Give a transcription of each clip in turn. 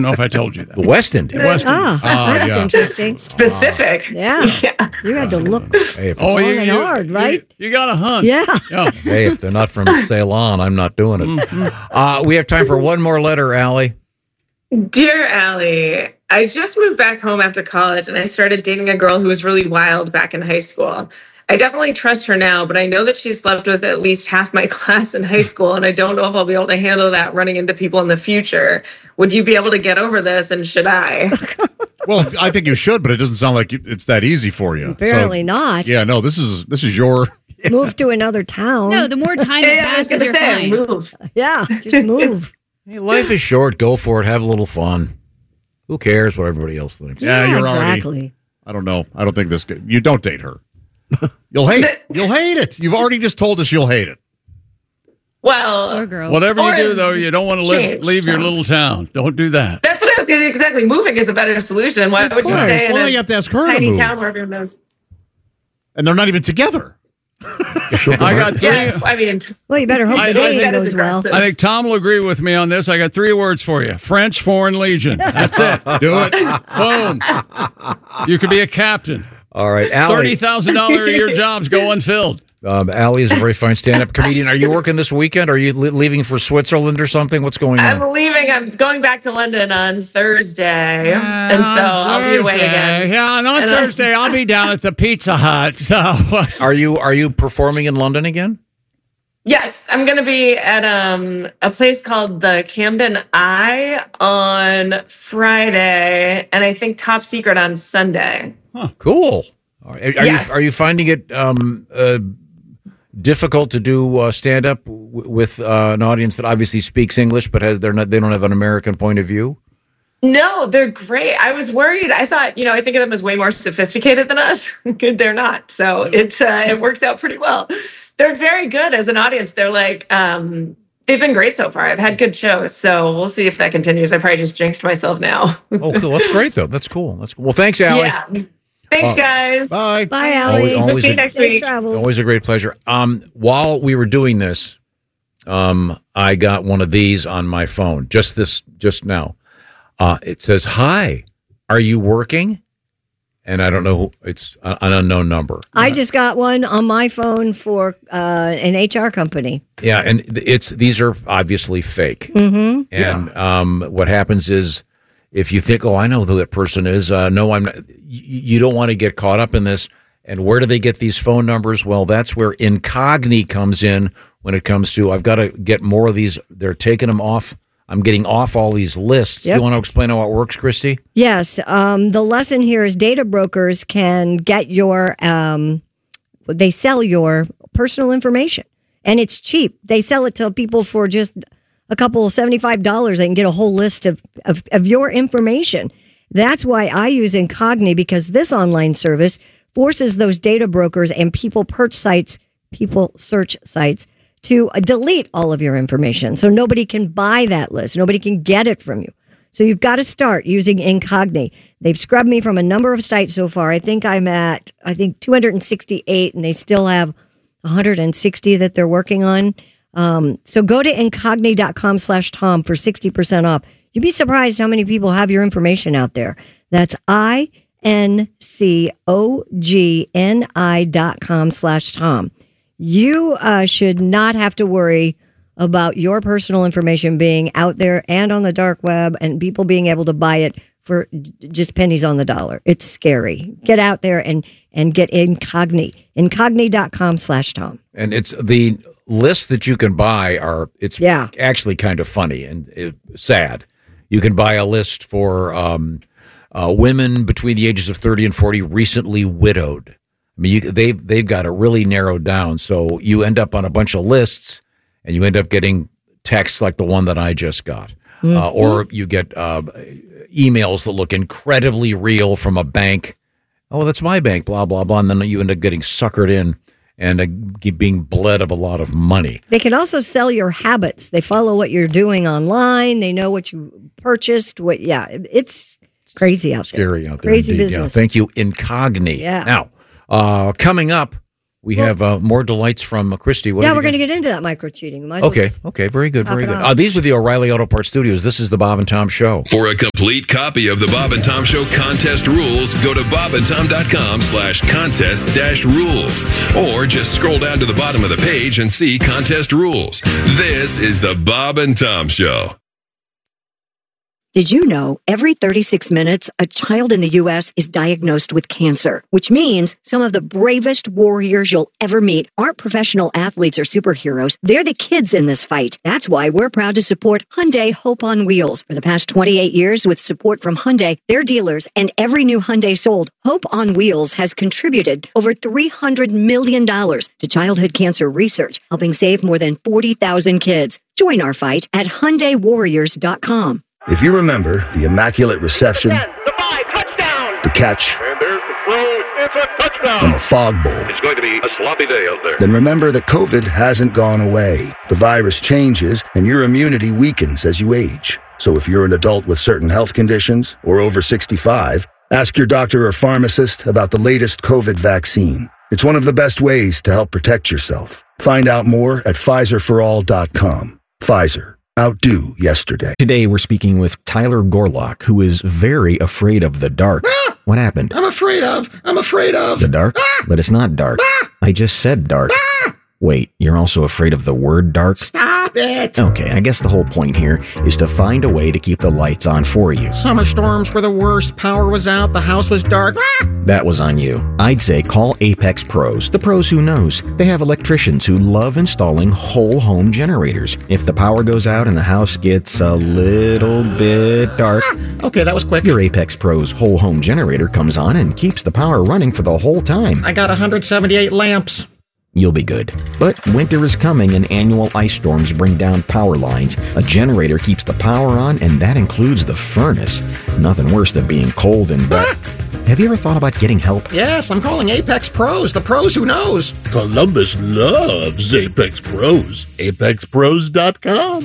don't know if I told you that. The West Indies. That's interesting. Specific. Yeah. You had to look Hey, long and hard, right? You got a hunt. Yeah. hey, if they're not from Ceylon, I'm not doing it. We have time for one more letter, Allie. Dear Allie, I just moved back home after college and I started dating a girl who was really wild back in high school. I definitely trust her now, but I know that she's slept with at least half my class in high school, and I don't know if I'll be able to handle that running into people in the future. Would you be able to get over this, and should I? Well, I think you should, but it doesn't sound like it's that easy for you. Apparently not. Yeah, no, this is your... Move to another town. No, the more time that passes, you're fine. Move. Yeah, just move. Hey, life is short. Go for it. Have a little fun. Who cares what everybody else thinks? Yeah, you're exactly. already... I don't know. I don't think this... You don't date her. You'll hate it. You'll hate it. You've already just told us you'll hate it. Well, Poor girl. Whatever you do, though, you don't want to leave your little town. Don't do that. That's what I was going to exactly. Moving is a better solution. Why would you stay in Well, a you have to ask her to tiny move. town where everyone knows? And they're not even together. I got three. Yeah, I mean, Well, you better hope the dating that is goes well. aggressive. I think Tom will agree with me on this. I got 3 words for you. French Foreign Legion. That's it. Do it. Boom. You could be a captain. All right, Allie. $30,000 a year jobs go unfilled. Allie is a very fine stand-up comedian. Are you working this weekend? Are you leaving for Switzerland or something? What's going on? I'm leaving. I'm going back to London on Thursday, and so I'll be away again. Yeah, and on Thursday I'll be down at the Pizza Hut. So, Are you performing in London again? Yes, I'm going to be at a place called the Camden Eye on Friday, and I think Top Secret on Sunday. Cool. All right. Yes. Are you finding it difficult to do stand-up with an audience that obviously speaks English, but they don't have an American point of view? No, they're great. I was worried. I thought, I think of them as way more sophisticated than us. They're not. So it works out pretty well. They're very good as an audience. They're like, they've been great so far. I've had good shows. So we'll see if that continues. I probably just jinxed myself now. Oh, cool. That's great, though. That's cool. Well, thanks, Allie. Yeah. Thanks, guys. Bye. Bye, Allie. Always See you next week. Travels. Always a great pleasure. While we were doing this, I got one of these on my phone just now. It says, "Hi, are you working?" And I don't know. It's an unknown number. I just got one on my phone for an HR company. Yeah, and these are obviously fake. Mm-hmm. And what happens is, if you think, "Oh, I know who that person is," no, I'm not. You don't want to get caught up in this. And where do they get these phone numbers? Well, that's where Incogni comes in when it comes to, I've got to get more of these. They're taking them off. I'm getting off all these lists. Yep. You want to explain how it works, Christy? Yes. The lesson here is data brokers can get your, they sell your personal information. And it's cheap. They sell it to people for just a couple of $75. They can get a whole list of your information. That's why I use Incogni, because this online service forces those data brokers and people search sites to delete all of your information. So nobody can buy that list. Nobody can get it from you. So you've got to start using Incogni. They've scrubbed me from a number of sites so far. I think I'm at 268, and they still have 160 that they're working on. So go to incogni.com/Tom for 60% off. You'd be surprised how many people have your information out there. That's incogni.com/Tom. You should not have to worry about your personal information being out there and on the dark web and people being able to buy it for just pennies on the dollar. It's scary. Get out there and get Incogni. Incogni.com/Tom. And it's the lists that you can buy it's actually kind of funny and sad. You can buy a list for women between the ages of 30 and 40 recently widowed. I mean, they've got it really narrowed down. So you end up on a bunch of lists, and you end up getting texts like the one that I just got. Or you get emails that look incredibly real from a bank. Oh, that's my bank, blah, blah, blah. And then you end up getting suckered in and being bled of a lot of money. They can also sell your habits. They follow what you're doing online. They know what you purchased. It's crazy out there. Scary out there. Crazy indeed. business. Yeah. Thank you, Incogni. Yeah. Now, coming up, We have more delights from Christy. We're going to get into that micro-cheating. Okay, very good, very good. These are the O'Reilly Auto Parts Studios. This is the Bob and Tom Show. For a complete copy of the Bob and Tom Show contest rules, go to bobandtom.com/contest-rules. Or just scroll down to the bottom of the page and see contest rules. This is the Bob and Tom Show. Did you know every 36 minutes, a child in the U.S. is diagnosed with cancer, which means some of the bravest warriors you'll ever meet aren't professional athletes or superheroes. They're the kids in this fight. That's why we're proud to support Hyundai Hope on Wheels. For the past 28 years, with support from Hyundai, their dealers, and every new Hyundai sold, Hope on Wheels has contributed over $300 million to childhood cancer research, helping save more than 40,000 kids. Join our fight at HyundaiWarriors.com. If you remember the immaculate reception, the catch, and there's the throw, it's a touchdown, and the fog bowl, it's going to be a sloppy day out there. Then remember that COVID hasn't gone away. The virus changes, and your immunity weakens as you age. So if you're an adult with certain health conditions or over 65, ask your doctor or pharmacist about the latest COVID vaccine. It's one of the best ways to help protect yourself. Find out more at PfizerForAll.com. Pfizer. Outdo yesterday. Today we're speaking with Tyler Gorlock, who is very afraid of the dark. What happened? I'm afraid of the dark? But it's not dark. I just said dark. Wait, you're also afraid of the word dark? Stop it! Okay, I guess the whole point here is to find a way to keep the lights on for you. Summer storms were the worst. Power was out. The house was dark. That was on you. I'd say call Apex Pros, the pros who knows. They have electricians who love installing whole home generators. If the power goes out and the house gets a little bit dark, okay, that was quick. Your Apex Pros whole home generator comes on and keeps the power running for the whole time. I got 178 lamps. You'll be good. But winter is coming and annual ice storms bring down power lines. A generator keeps the power on, and that includes the furnace. Nothing worse than being cold and wet. Have you ever thought about getting help? Yes, I'm calling Apex Pros, the pros who knows. Columbus loves Apex Pros. ApexPros.com.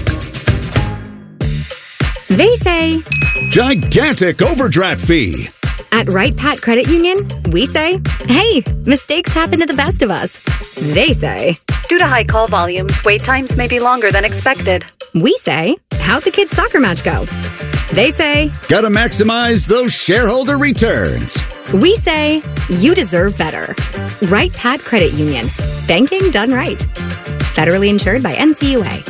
They say gigantic overdraft fee. At Wright Pat Credit Union, we say, hey, mistakes happen to the best of us. They say, due to high call volumes, wait times may be longer than expected. We say, how'd the kids' soccer match go? They say, gotta maximize those shareholder returns. We say, you deserve better. Wright Pat Credit Union. Banking done right. Federally insured by NCUA.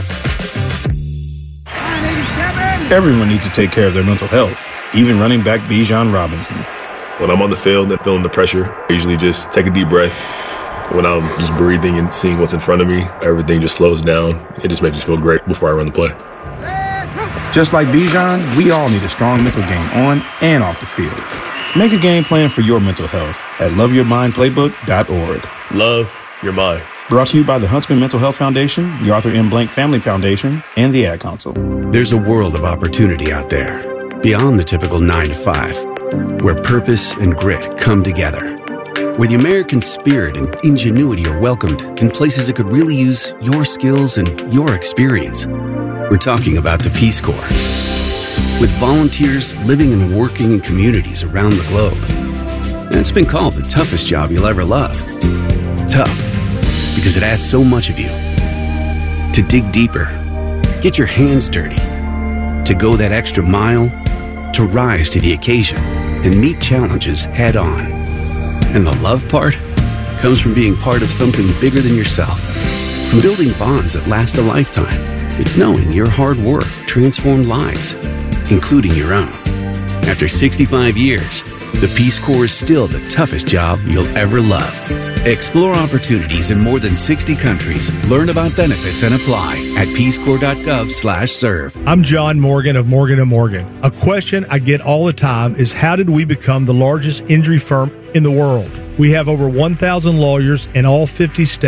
Everyone needs to take care of their mental health. Even running back Bijan Robinson. When I'm on the field and feeling the pressure, I usually just take a deep breath. When I'm just breathing and seeing what's in front of me, everything just slows down. It just makes me feel great before I run the play. Just like Bijan, we all need a strong mental game on and off the field. Make a game plan for your mental health at loveyourmindplaybook.org. Love your mind. Brought to you by the Huntsman Mental Health Foundation, the Arthur M. Blank Family Foundation, and the Ad Council. There's a world of opportunity out there, beyond the typical 9 to 5, where purpose and grit come together, where the American spirit and ingenuity are welcomed in places that could really use your skills and your experience. We're talking about the Peace Corps. With volunteers living and working in communities around the globe. And it's been called the toughest job you'll ever love. Tough, because it asks so much of you. To dig deeper, get your hands dirty, to go that extra mile, to rise to the occasion and meet challenges head on. And the love part comes from being part of something bigger than yourself. From building bonds that last a lifetime. It's knowing your hard work transformed lives, including your own. After 65 years, the Peace Corps is still the toughest job you'll ever love. Explore opportunities in more than 60 countries. Learn about benefits and apply at peacecorps.gov/serve. I'm John Morgan of Morgan & Morgan. A question I get all the time is, how did we become the largest injury firm in the world? We have over 1,000 lawyers in all 50 states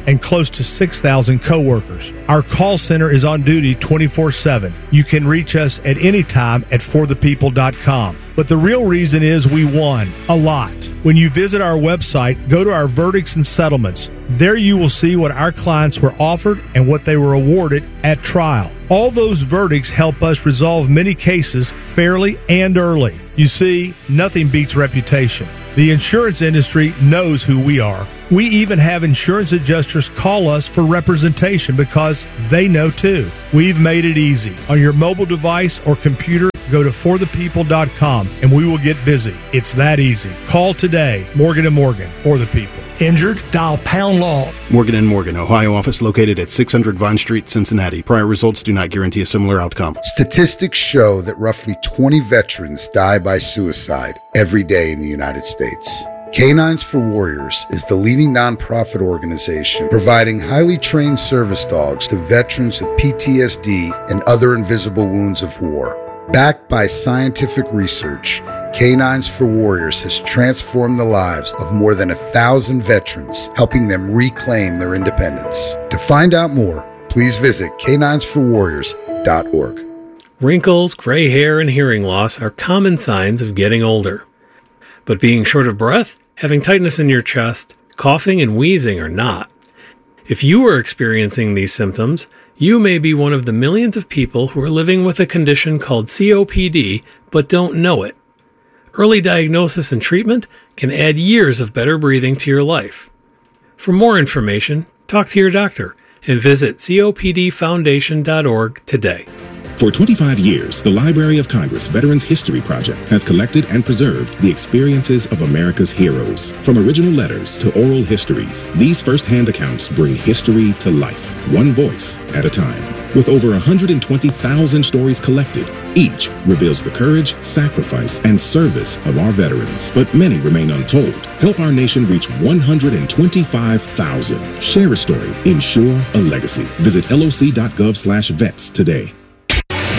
and close to 6,000 coworkers. Our call center is on duty 24/7. You can reach us at any time at forthepeople.com. But the real reason is we won a lot. When you visit our website, go to our verdicts and settlements. There you will see what our clients were offered and what they were awarded at trial. All those verdicts help us resolve many cases fairly and early. You see, nothing beats reputation. The insurance industry knows who we are. We even have insurance adjusters call us for representation because they know too. We've made it easy. On your mobile device or computer, go to forthepeople.com and we will get busy. It's that easy. Call today. Morgan & Morgan, for the people. Injured? Dial pound law. Morgan & Morgan, Ohio office located at 600 Vine Street, Cincinnati. Prior results do not guarantee a similar outcome. Statistics show that roughly 20 veterans die by suicide every day in the United States. Canines for Warriors is the leading nonprofit organization providing highly trained service dogs to veterans with PTSD and other invisible wounds of war. Backed by scientific research, Canines for Warriors has transformed the lives of more than 1,000 veterans, helping them reclaim their independence. To find out more, please visit caninesforwarriors.org. Wrinkles, gray hair, and hearing loss are common signs of getting older. But being short of breath, having tightness in your chest, coughing, and wheezing are not. If you are experiencing these symptoms, you may be one of the millions of people who are living with a condition called COPD but don't know it. Early diagnosis and treatment can add years of better breathing to your life. For more information, talk to your doctor and visit copdfoundation.org today. For 25 years, the Library of Congress Veterans History Project has collected and preserved the experiences of America's heroes. From original letters to oral histories, these first-hand accounts bring history to life, one voice at a time. With over 120,000 stories collected, each reveals the courage, sacrifice, and service of our veterans. But many remain untold. Help our nation reach 125,000. Share a story. Ensure a legacy. Visit loc.gov/vets today.